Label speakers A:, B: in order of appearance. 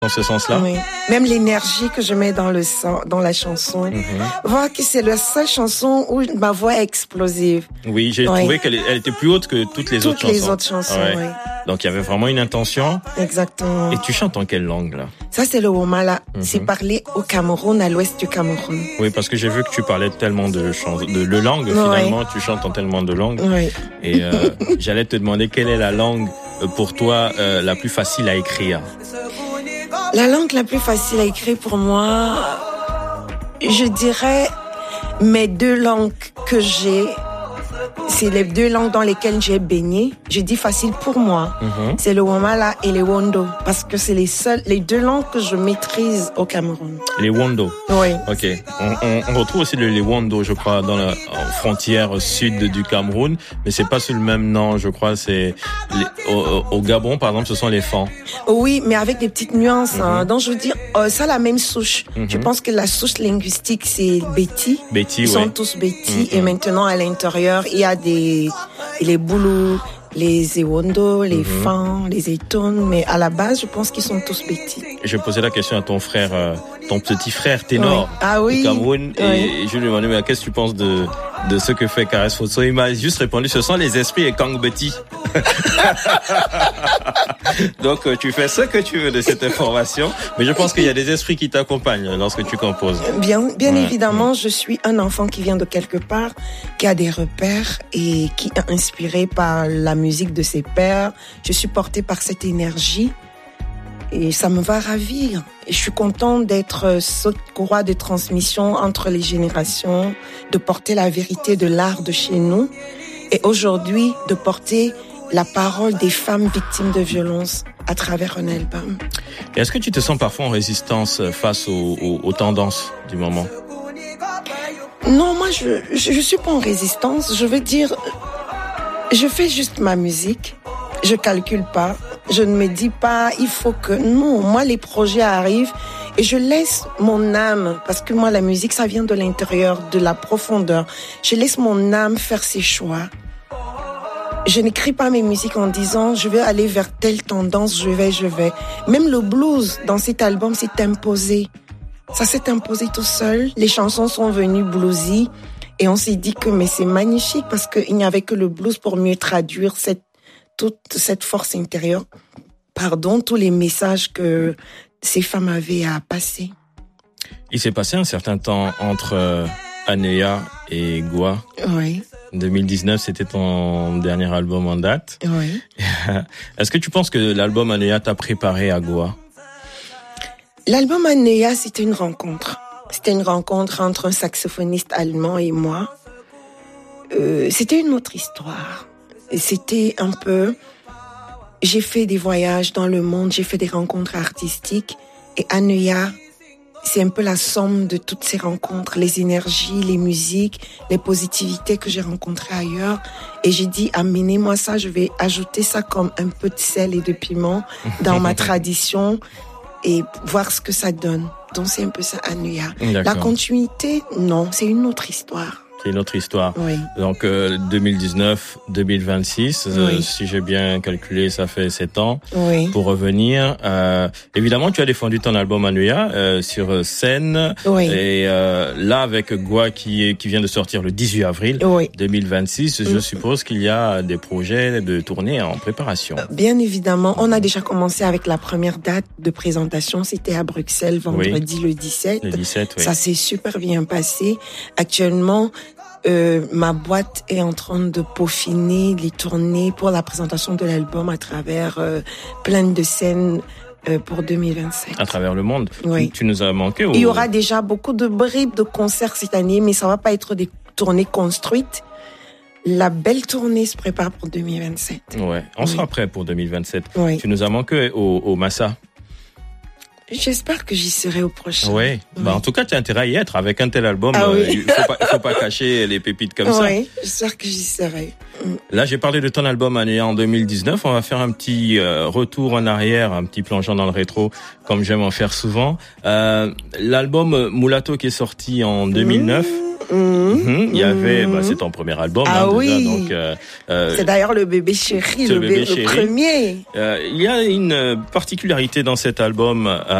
A: dans ce sens-là.
B: Oui. Même l'énergie que je mets dans la chanson. Voir que c'est la seule chanson où ma voix est explosive.
A: Oui, j'ai trouvé qu'elle était plus haute que toutes les autres chansons.
B: Toutes les autres chansons, oui.
A: Donc il y avait vraiment une intention.
B: Exactement.
A: Et tu chantes en quelle langue là?
B: Ça c'est le Womala. C'est parlé au Cameroun, à l'ouest du Cameroun.
A: Oui, parce que j'ai vu que tu parlais tellement de langues. Finalement, tu chantes en tellement de langues.
B: Oui.
A: Et j'allais te demander quelle est la langue pour toi la plus facile à écrire.
B: La langue la plus facile à écrire pour moi, je dirais mes deux langues que j'ai. C'est les deux langues dans lesquelles j'ai baigné. Je dis facile pour moi. C'est le Womala et le Wondo. Parce que c'est les deux langues que je maîtrise au Cameroun. Les
A: Wondo?
B: Oui.
A: Ok. On retrouve aussi les Wondo, je crois, dans la frontière sud du Cameroun. Mais c'est pas sous le même nom, je crois. C'est au Gabon, par exemple, ce sont les Fans.
B: Oui, mais avec des petites nuances. Donc, je veux dire, ça la même souche. Je pense que la souche linguistique, c'est Béti.
A: Béti,
B: Ils sont tous Béti. Et maintenant, à l'intérieur, il y a les Boulous, les Ewondo, les Fans, les Etones, mais à la base, je pense qu'ils sont tous Béti.
A: Je posais la question à ton frère, ton petit frère ténor
B: au
A: Cameroun, et je lui ai demandé, mais qu'est-ce que tu penses de ce que fait Caresse Fosso? Il m'a juste répondu, ce sont les esprits et Kang Béti. Donc, tu fais ce que tu veux de cette information, mais je pense qu'il y a des esprits qui t'accompagnent lorsque tu composes.
B: Bien évidemment, je suis un enfant qui vient de quelque part, qui a des repères et qui est inspiré par la musique de ses pères. Je suis portée par cette énergie et ça me va ravir. Et je suis contente d'être cette courroie de transmission entre les générations, de porter la vérité de l'art de chez nous et aujourd'hui de porter la parole des femmes victimes de violences à travers un album.
A: Et est-ce que tu te sens parfois en résistance face aux tendances du moment?
B: Non, moi je suis pas en résistance. Je veux dire, je fais juste ma musique. Je calcule pas. Je ne me dis pas, il faut que... Non, moi les projets arrivent et je laisse mon âme, parce que moi la musique ça vient de l'intérieur, de la profondeur. Je laisse mon âme faire ses choix. Je n'écris pas mes musiques en disant je vais aller vers telle tendance, je vais. Même le blues dans cet album s'est imposé. Ça s'est imposé tout seul. Les chansons sont venues bluesy et on s'est dit que mais c'est magnifique parce qu'il n'y avait que le blues pour mieux traduire toute cette force intérieure. Tous les messages que ces femmes avaient à passer.
A: Il s'est passé un certain temps entre Anéa et Goa.
B: Oui.
A: 2019, c'était ton dernier album en date.
B: Oui.
A: Est-ce que tu penses que l'album Anéa t'a préparé à Goa?
B: L'album Anéa, c'était une rencontre. C'était une rencontre entre un saxophoniste allemand et moi. C'était une autre histoire. C'était un peu... J'ai fait des voyages dans le monde, j'ai fait des rencontres artistiques. Et Anéa, c'est un peu la somme de toutes ces rencontres, les énergies, les musiques, les positivités que j'ai rencontrées ailleurs. Et j'ai dit, amenez-moi ça, je vais ajouter ça comme un peu de sel et de piment dans ma tradition et voir ce que ça donne. Donc c'est un peu ça, Anéa. La continuité, non, c'est une autre histoire.
A: C'est une autre histoire.
B: Oui.
A: Donc 2019, 2026,
B: oui.
A: Si j'ai bien calculé, ça fait 7 ans.
B: Oui.
A: Pour revenir, évidemment, tu as défendu ton album Anéa sur scène.
B: Oui.
A: Et là, avec Goa qui vient de sortir le 18 avril 2026, je suppose qu'il y a des projets de tournée en préparation.
B: Bien évidemment, on a déjà commencé avec la première date de présentation. C'était à Bruxelles, vendredi le 17.
A: Le 17, oui.
B: Ça s'est super bien passé. Actuellement, ma boîte est en train de peaufiner les tournées pour la présentation de l'album à travers plein de scènes pour 2025.
A: À travers le monde.
B: Oui.
A: Tu nous as manqué.
B: Il y aura déjà beaucoup de bribes de concerts cette année, mais ça va pas être des tournées construites. La belle tournée se prépare pour 2027.
A: Ouais, on sera prêt pour 2027.
B: Oui.
A: Tu nous as manqué au Massa.
B: J'espère que j'y serai au prochain.
A: Oui. Bah, en tout cas, tu as intérêt à y être. Avec un tel album, il faut pas cacher les pépites comme ça.
B: Oui, j'espère que j'y serai.
A: Là, j'ai parlé de ton album Anéa en 2019. On va faire un petit retour en arrière, un petit plongeon dans le rétro, comme j'aime en faire souvent. L'album Mulatto qui est sorti en 2009. Il y avait, c'est ton premier album,
B: déjà, oui.
A: Donc,
B: c'est d'ailleurs le bébé chéri, le premier.
A: Il y a une particularité dans cet album